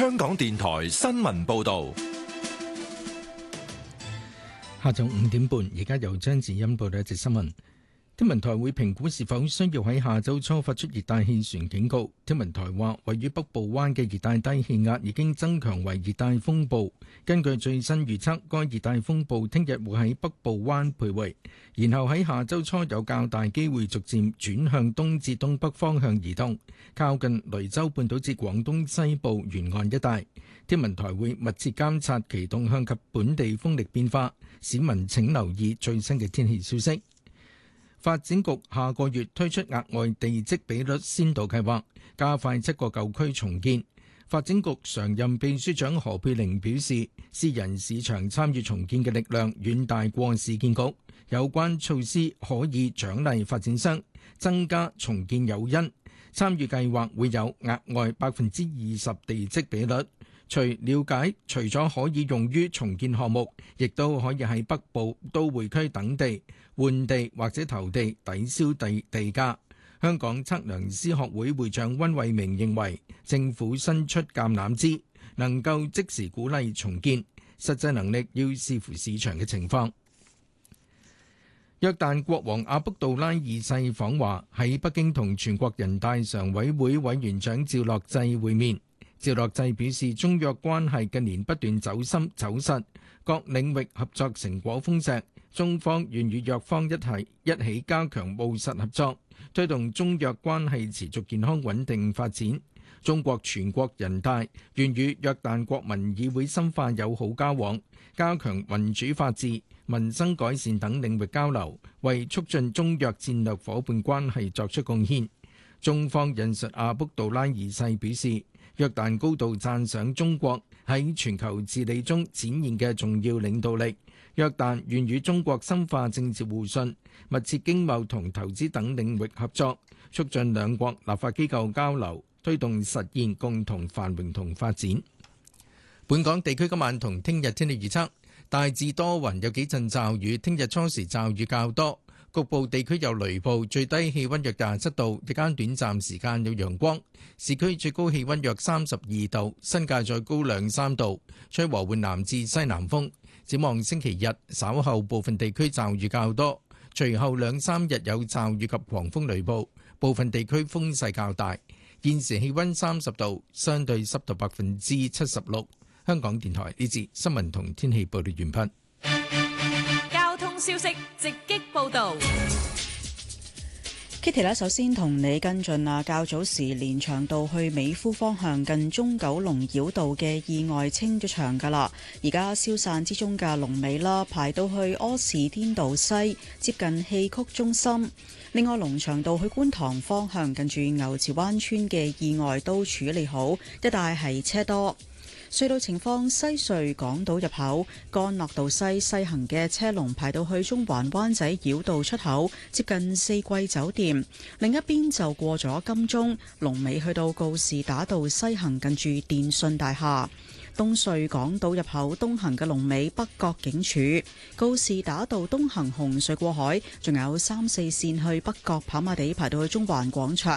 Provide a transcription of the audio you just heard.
香港電台新聞報道。 下晝5點半，而家由張子欣報道一節新聞。天文台會評估是否需要喺下週初發出熱帶氣旋警告。天文台話，位於北部灣嘅熱帶低氣壓已經增強為熱帶風暴。根據最新預測，該熱帶風暴聽日會喺北部灣徘徊，然後喺下週初有較大機會逐漸轉向東至東北方向移動，靠近雷州半島至廣東西部沿岸一帶。天文台會密切監察其動向及本地風力變化，市民請留意最新嘅天氣消息。發展局下個月推出額外地積比率先導計劃，加快7個舊區重建。發展局常任秘書長何佩玲表示，私人市場參與重建嘅力量遠大過市建局，有關措施可以獎勵發展商，增加重建誘因。參與計劃會有額外20%地積比率。據了解，除咗可以用於重建項目，亦都可以喺北部都會區等地換地或者投地抵消地價。香港測量師學會會長溫慧明認為，政府伸出橄欖枝，能夠即時鼓勵重建，實際能力要視乎市場嘅情況。約旦國王阿卜杜拉二世訪華，喺北京同全國人大常委會委員長趙樂際會面。趙樂際表示，中約關係近年不斷走深走實，各領域合作成果豐碩，中方願與約方一起加強務實合作，推動中約關係持續健康穩定發展。中國全國人大願與約旦國民議會深化友好交往，加強民主法治、民生改善等領域交流，為促進中約戰略夥伴關係作出貢獻。中方引述阿卜杜拉二世表示，約旦高度讚賞中國喺全球治理中展現嘅重要領導力。約旦願與中國深化政治互信，密切經貿同投資等領域合作，促進兩國立法機構交流，推動實現共同繁榮同發展。本港地區今晚同聽日天氣預測，大致多雲，有幾陣驟雨，聽日初時驟雨較多，局部地區有雷暴，最低氣溫約27度，日間短暫時間有陽光，市區最高氣溫約32度，新界再高2-3度，吹和緩南至西南風。展望星期日稍後部分地區驟雨較多，隨後2-3日有驟雨及狂風雷暴，部分地區風勢較大。現時氣溫30度，相對濕度76%。香港電台呢節新聞同天氣報道完畢。 交通消息直擊報道。 Kitty 咧，首先同你跟進較早時連翔道去美孚方向近中九龍繞道嘅意外清咗場㗎啦，而家消散之中嘅龍尾啦，排到去柯士甸道西，接近戲曲中心。另外，龍翔道去觀塘方向近住牛池灣村嘅意外都處理好，一帶係車多。隧道情況，西隧港島入口干諾道西西行嘅車龍排到去中環灣仔繞道出口，接近四季酒店。另一邊就過咗金鐘，龍尾去到告士打道西行近住電訊大廈。東隧港島入口東行嘅龍尾北角警署，告士打道東行紅隧過海，仲有3、4線去北角跑馬地排到去中環廣場。